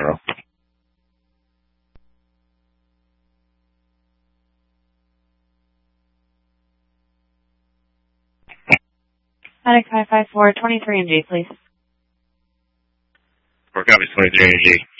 Foxborough. Medic 554, 23NG, please. 4 copies, 23NG.